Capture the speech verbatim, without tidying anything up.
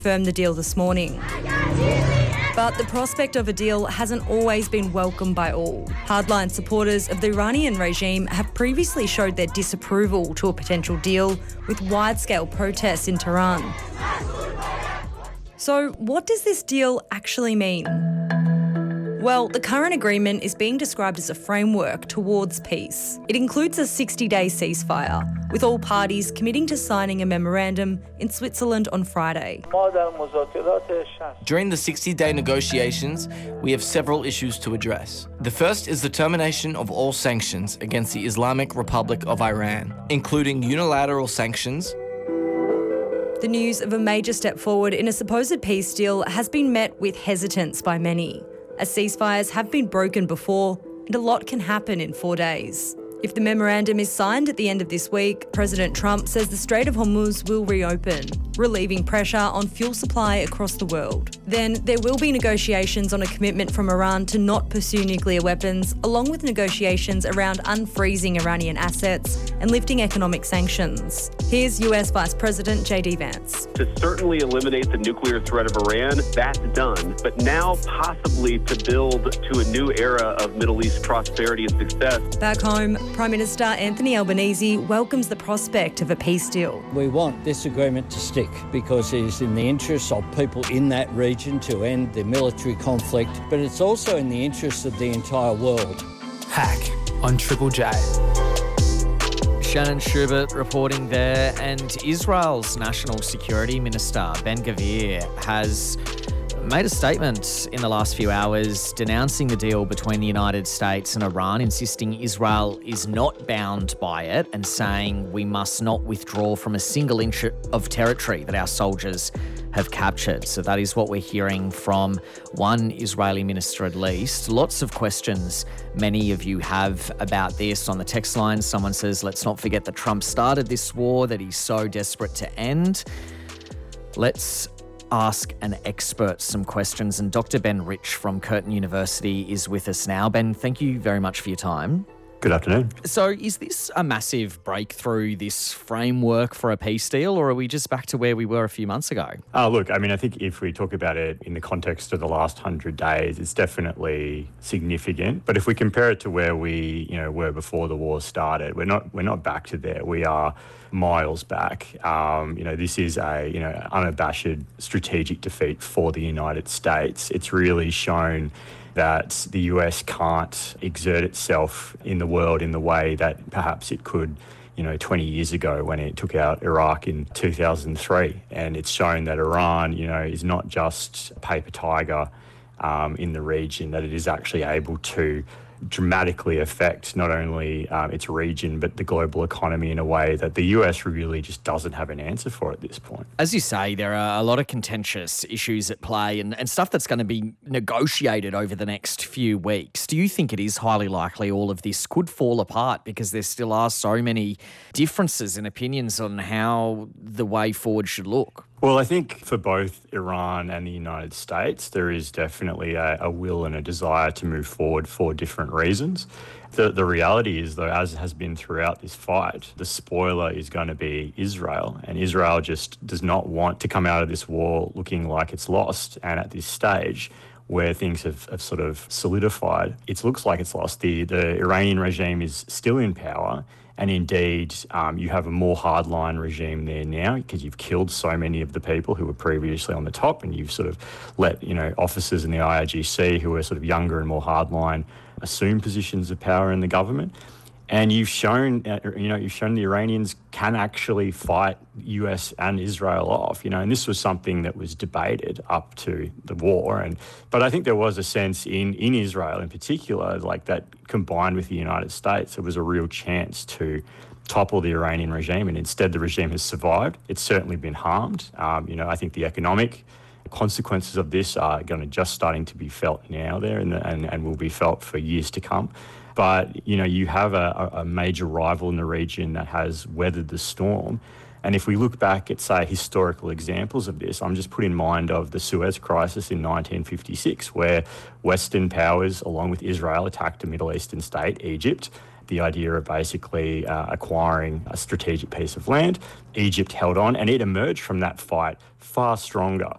confirmed the deal this morning. But the prospect of a deal hasn't always been welcomed by all. Hardline supporters of the Iranian regime have previously showed their disapproval to a potential deal with wide-scale protests in Tehran. So what does this deal actually mean? Well, the current agreement is being described as a framework towards peace. It includes a sixty-day ceasefire, with all parties committing to signing a memorandum in Switzerland on Friday. During the sixty-day negotiations, we have several issues to address. The first is the termination of all sanctions against the Islamic Republic of Iran, including unilateral sanctions. The news of a major step forward in a supposed peace deal has been met with hesitance by many, as ceasefires have been broken before and a lot can happen in four days. If the memorandum is signed at the end of this week, President Trump says the Strait of Hormuz will reopen, relieving pressure on fuel supply across the world. Then there will be negotiations on a commitment from Iran to not pursue nuclear weapons, along with negotiations around unfreezing Iranian assets and lifting economic sanctions. Here's U S Vice President J D Vance. To certainly eliminate the nuclear threat of Iran, that's done. But now possibly to build to a new era of Middle East prosperity and success. Back home, Prime Minister Anthony Albanese welcomes the prospect of a peace deal. We want this agreement to stick because it is in the interests of people in that region to end the military conflict, but it's also in the interests of the entire world. Hack on Triple J. Shannon Schubert reporting there, and Israel's National Security Minister Ben Gvir has made a statement in the last few hours denouncing the deal between the United States and Iran, insisting Israel is not bound by it and saying we must not withdraw from a single inch of territory that our soldiers have captured. So that is what we're hearing from one Israeli minister at least. Lots of questions many of you have about this on the text line. Someone says, let's not forget that Trump started this war that he's so desperate to end. Let's ask an expert some questions, and Doctor Ben Rich from Curtin University is with us now. Ben, thank you very much for your time. Good afternoon. So is this a massive breakthrough, this framework for a peace deal, or are we just back to where we were a few months ago? Uh, look, I mean, I think if we talk about it in the context of the last hundred days, it's definitely significant. But if we compare it to where we, you know, were before the war started, we're not we're not back to there. We are miles back. Um, you know, this is a you know unabashed strategic defeat for the United States. It's really shown that the U S can't exert itself in the world in the way that perhaps it could, you know, twenty years ago when it took out Iraq in two thousand three. And it's shown that Iran, you know, is not just a paper tiger um, in the region, that it is actually able to dramatically affect not only um, its region but the global economy in a way that the U S really just doesn't have an answer for at this point. As you say, there are a lot of contentious issues at play and, and stuff that's going to be negotiated over the next few weeks. Do you think it is highly likely all of this could fall apart because there still are so many differences in opinions on how the way forward should look? Well, I think for both Iran and the United States, there is definitely a, a will and a desire to move forward for different reasons. The, the reality is, though, as has been throughout this fight, the spoiler is going to be Israel. And Israel just does not want to come out of this war looking like it's lost. And at this stage, where things have, have sort of solidified, it looks like it's lost. The, the Iranian regime is still in power. And indeed, um, you have a more hardline regime there now because you've killed so many of the people who were previously on the top, and you've sort of let, you know, officers in the I R G C who are sort of younger and more hardline assume positions of power in the government. And you've shown, uh, you know, you've shown the Iranians can actually fight U S and Israel off, you know, and this was something that was debated up to the war. And but I think there was a sense in, in Israel in particular, like that combined with the United States, there was a real chance to topple the Iranian regime. And instead, the regime has survived. It's certainly been harmed. Um, you know, I think the economic consequences of this are going to just starting to be felt now there and, and, and will be felt for years to come. But, you know, you have a, a major rival in the region that has weathered the storm. And if we look back at, say, historical examples of this, I'm just put in mind of the Suez Crisis in nineteen fifty-six, where Western powers, along with Israel, attacked a Middle Eastern state, Egypt, the idea of basically uh, acquiring a strategic piece of land. Egypt held on, and it emerged from that fight far stronger